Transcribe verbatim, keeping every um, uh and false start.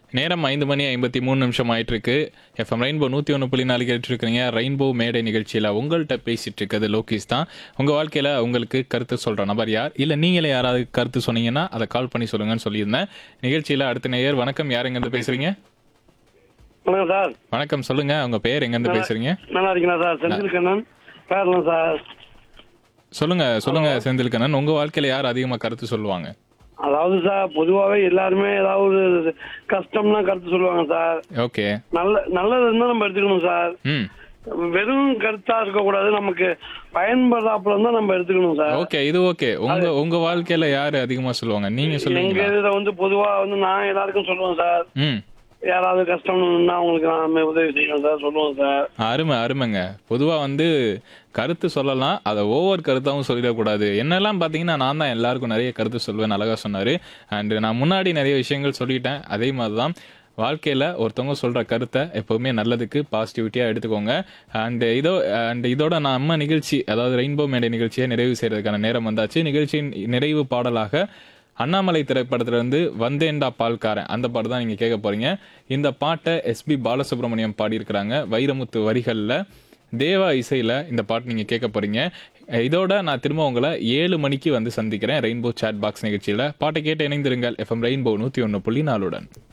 நேரம் ஐந்து மணி ஐம்பத்தி மூணு நிமிஷம் ஆயிட்டு இருக்கு. எஃப்எம் ரெயின்போ நூற்றி ஒன்று புள்ளி நாலு கேட்டு இருக்கிறீங்க. ரெயின்போ மேடை நிகழ்ச்சியில் உங்கள்கிட்ட பேசிட்டு இருக்கிறது லோகேஷ் தான். உங்கள் வாழ்க்கையில் உங்களுக்கு கருத்து சொல்கிற நபர் யார், இல்லை நீங்களே யாராவது கருத்து சொன்னீங்கன்னா அதை கால் பண்ணி சொல்லுங்கன்னு சொல்லியிருந்தேன். நிகழ்ச்சியில் அடுத்த நேயர். வணக்கம், யார் எங்கேருந்து பேசுறீங்க? வணக்கம் சார். வணக்கம், சொல்லுங்க உங்க பேர், எங்கேருந்து பேசுறீங்க? நல்லா இருக்கீங்களா சார்? செந்தில் கண்ணன் பேரலாம் சார். சொல்லுங்க சொல்லுங்க செந்தில் கண்ணன், உங்க வாழ்க்கையில யார் அதிகமா கருத்து சொல்லுவாங்க? அதாவது சார், பொதுவாகவே எல்லாருமே ஏதாவது ஒரு கஷ்டம்னா கருத்து சொல்லுவாங்க சார். ஓகே. நல்ல நல்லது இருந்தா நம்ம எடுத்துக்கணும் சார். ம். வெறும் கருத்தா இருக்க கூடாது, நமக்கு பயன்படுறாப்புல இருந்தா நம்ம எடுத்துக்கணும் சார். ஓகே, இது ஓகே. உங்க உங்க வாழ்க்கையில யாரு அதிகமா சொல்லுவாங்க, நீங்க எங்க சொல்லுங்க. இதுல வந்து பொதுவா வந்து நான் எல்லாருக்கும் சொல்லுவேன் சார். ம். யாராவது கஷ்டம்னா அவங்களுக்கு நாம உதவி செய்யணும் சார், சொல்லுவோம் சார். அருமை அருமைங்க. பொதுவா வந்து கருத்து சொல்லலாம், அதை ஓவர் கருத்தாவும் சொல்லிடக்கூடாது. என்னெல்லாம் பார்த்தீங்கன்னா நான் தான் எல்லாருக்கும் நிறைய கருத்து சொல்வேன், அழகா சொன்னாரு. அண்ட் நான் முன்னாடி நிறைய விஷயங்கள் சொல்லிட்டேன். அதே மாதிரி தான் வாழ்க்கையில் ஒருத்தவங்க சொல்கிற கருத்தை எப்போவுமே நல்லதுக்கு பாசிட்டிவிட்டியாக எடுத்துக்கோங்க. அண்ட் இதோ அண்ட் இதோட நான் அம்மா நிகழ்ச்சி, அதாவது ரெயின்போ மேடை நிகழ்ச்சியை நிறைவு செய்கிறதுக்கான நேரம் வந்தாச்சு. நிகழ்ச்சியின் நிறைவு பாடலாக அண்ணாமலை திரைப்படத்திலிருந்து வந்தேண்டா பால்காரன் அந்த பாட்டு தான் நீங்கள் கேட்க போகிறீங்க. இந்த பாட்டை எஸ்பி பாலசுப்ரமணியம் பாடியிருக்கிறாங்க, வைரமுத்து வரிகளில், தேவா இசையில் இந்த பாட்டு நீங்கள் கேட்க போகிறீங்க. இதோட நான் திரும்ப உங்களை ஏழு மணிக்கு வந்து சந்திக்கிறேன் ரெயின்போ சாட் பாக்ஸ் நிகழ்ச்சியில். பாட்டை கேட்டு இணைந்திருங்கள் எஃப்எம் ரெயின்போ நூற்றி ஒன்று புள்ளி நாலுடன்.